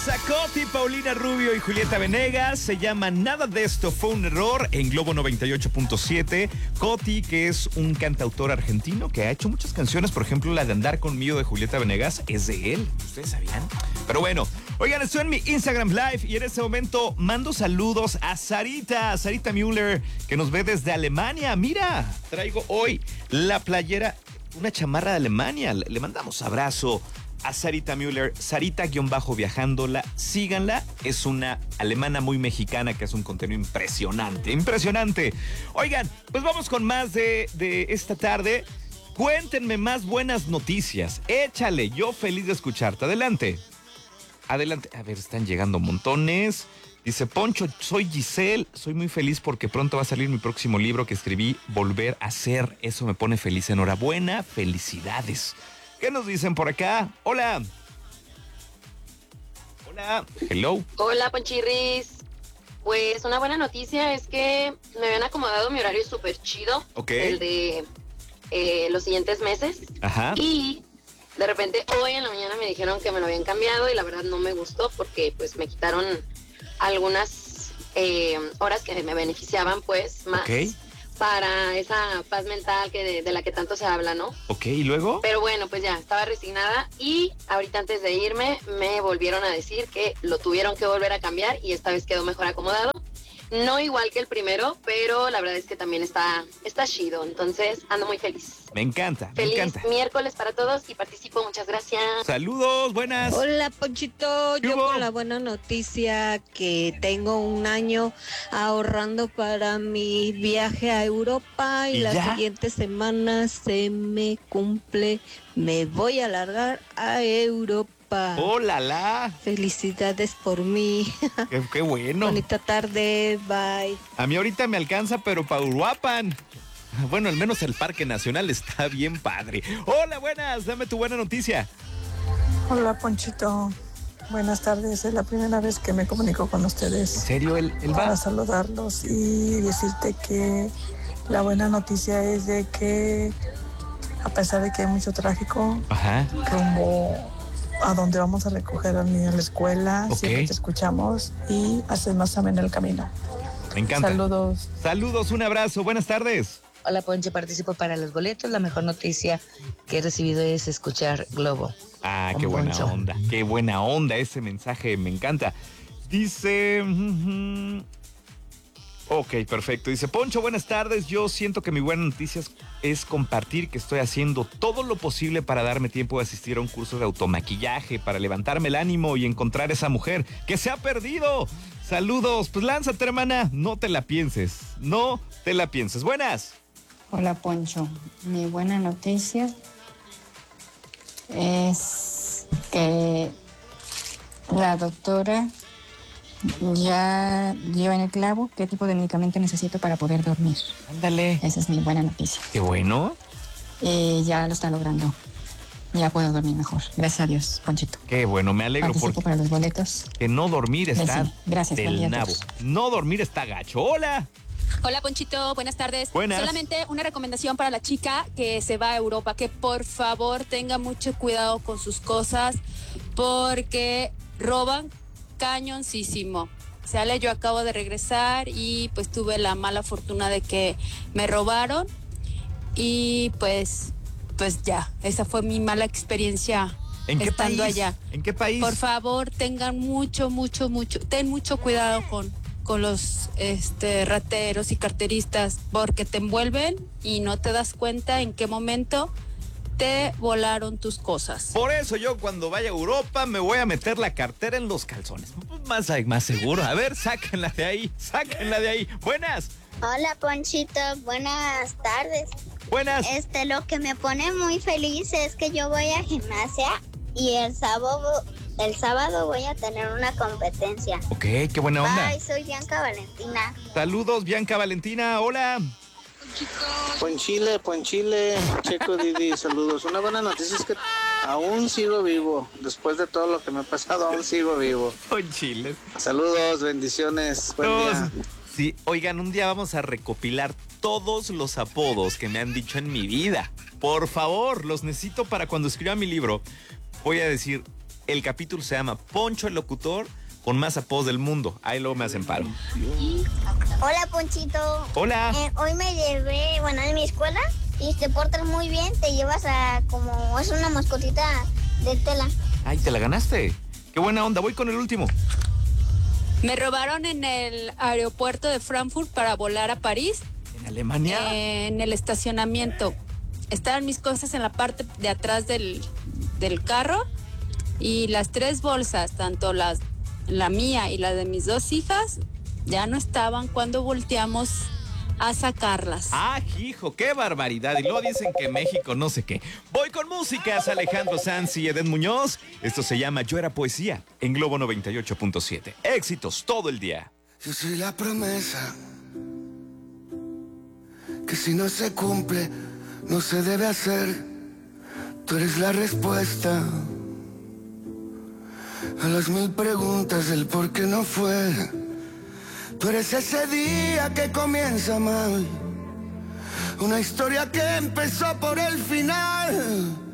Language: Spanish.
Saludos a Coti, Paulina Rubio y Julieta Venegas. Se llama Nada de esto fue un error en Globo 98.7. Coti, que es un cantautor argentino que ha hecho muchas canciones, por ejemplo, la de Andar conmigo de Julieta Venegas es de él. ¿Ustedes sabían? Pero bueno, oigan, estoy en mi Instagram Live y en este momento mando saludos a Sarita Müller, que nos ve desde Alemania. Mira, traigo hoy la playera, una chamarra de Alemania. Le mandamos abrazo a Sarita Müller, Sarita-viajándola, síganla, es una alemana muy mexicana que hace un contenido impresionante. Oigan, pues vamos con más de esta tarde. Cuéntenme más buenas noticias, échale, yo feliz de escucharte, adelante. A ver, están llegando montones. Dice Poncho, soy Giselle, soy muy feliz porque pronto va a salir mi próximo libro que escribí, Volver a Ser, eso me pone feliz, enhorabuena, felicidades. ¿Qué nos dicen por acá? Hola. Hello. Hola, Ponchirris. Pues una buena noticia es que me habían acomodado mi horario súper chido. Ok. El de los siguientes meses. Ajá. Y de repente hoy en la mañana me dijeron que me lo habían cambiado y la verdad no me gustó porque pues me quitaron algunas horas que me beneficiaban pues más. Ok. Para esa paz mental de la que tanto se habla, ¿no? Ok, ¿y luego? Pero bueno, pues ya, estaba resignada y ahorita antes de irme me volvieron a decir que lo tuvieron que volver a cambiar y esta vez quedó mejor acomodado. No igual que el primero, pero la verdad es que también está chido, entonces ando muy feliz. Me encanta. Feliz miércoles para todos y participo, muchas gracias. Saludos, buenas. Hola, Ponchito, yo hubo? con la buena noticia que tengo un año ahorrando para mi viaje a Europa y la siguiente semana se me cumple, me voy a largar a Europa. ¡Hola, la! Felicidades por mí. Qué bueno. Bonita tarde, bye. A mí ahorita me alcanza, pero para Uruapan. Bueno, al menos el Parque Nacional está bien padre. Hola, buenas, dame tu buena noticia. Hola, Ponchito. Buenas tardes, es la primera vez que me comunico con ustedes. ¿En serio? ¿El Para saludarlos y decirte que la buena noticia es de que a pesar de que hay mucho tráfico, rumbo a donde vamos a recoger al niño a la escuela, siempre te escuchamos y haces más ameno el camino. Me encanta. Saludos. Saludos, un abrazo, buenas tardes. Hola, Ponche, participo para los boletos. La mejor noticia que he recibido es escuchar Globo. Ah, qué buena onda. Qué buena onda, ese mensaje me encanta. Dice... Ok, perfecto. Dice, Poncho, buenas tardes. Yo siento que mi buena noticia es compartir que estoy haciendo todo lo posible para darme tiempo de asistir a un curso de automaquillaje, para levantarme el ánimo y encontrar esa mujer que se ha perdido. Saludos. Pues lánzate, hermana. No te la pienses. No te la pienses. Buenas. Hola, Poncho. Mi buena noticia es que la doctora ya dio en el clavo qué tipo de medicamento necesito para poder dormir. Ándale. Esa es mi buena noticia. Qué bueno. Ya lo está logrando. Ya puedo dormir mejor. Gracias a Dios, Ponchito. Qué bueno, me alegro. Participo para los boletos. Que no dormir está Gracias, del nabo. No dormir está gacho. Hola. Hola, Ponchito, buenas tardes. Buenas. Solamente una recomendación para la chica que se va a Europa, que por favor tenga mucho cuidado con sus cosas, porque roban cañoncísimo. Sale, yo acabo de regresar y pues tuve la mala fortuna de que me robaron y pues ya, esa fue mi mala experiencia estando allá. ¿En qué país? Por favor, tengan ten mucho cuidado con los rateros y carteristas, porque te envuelven y no te das cuenta en qué momento te volaron tus cosas. Por eso yo cuando vaya a Europa me voy a meter la cartera en los calzones. Más seguro. A ver, sáquenla de ahí. Buenas. Hola, Ponchito, buenas tardes. Buenas. Lo que me pone muy feliz es que yo voy a gimnasia y el sábado voy a tener una competencia. Ok, qué buena onda. Ay, soy Bianca Valentina. Saludos, Bianca Valentina. Hola. Ponchile, Checo Didi, saludos. Una buena noticia es que aún sigo vivo. Después de todo lo que me ha pasado, aún sigo vivo. Ponchile. Saludos, bendiciones. Buen día. Sí, oigan, un día vamos a recopilar todos los apodos que me han dicho en mi vida. Por favor, los necesito para cuando escriba mi libro. Voy a decir, El capítulo se llama Poncho el locutor con más apodos del mundo. Ahí luego me hacen paro. Hola, Ponchito. Hola. Hoy me llevé, en mi escuela, y te portas muy bien, te llevas es una mascotita de tela. Ay, ¿te la ganaste? Qué buena onda, voy con el último. Me robaron en el aeropuerto de Frankfurt para volar a París. ¿En Alemania? En el estacionamiento. Estaban mis cosas en la parte de atrás del carro y las 3 bolsas, tanto la mía y la de mis 2 hijas, ya no estaban cuando volteamos a sacarlas. ¡Ah, hijo! ¡Qué barbaridad! Y luego dicen que México no sé qué. Voy con músicas, Alejandro Sanz y Edén Muñoz. Esto se llama Yo Era Poesía en Globo 98.7. Éxitos todo el día. Yo soy la promesa que si no se cumple, no se debe hacer. Tú eres la respuesta a las 1000 preguntas del por qué no fue. Tú eres ese día que comienza mal, una historia que empezó por el final.